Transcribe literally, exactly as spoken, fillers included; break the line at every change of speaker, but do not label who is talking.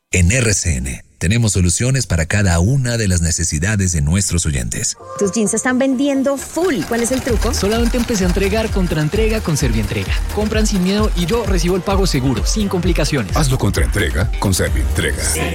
En R C N tenemos soluciones para cada una de las necesidades de nuestros oyentes.
Tus jeans se están vendiendo full. ¿Cuál es el truco?
Solamente empecé a entregar contra entrega con Servientrega. Compran sin miedo y yo recibo el pago seguro, sin complicaciones.
Hazlo contra entrega con Servientrega.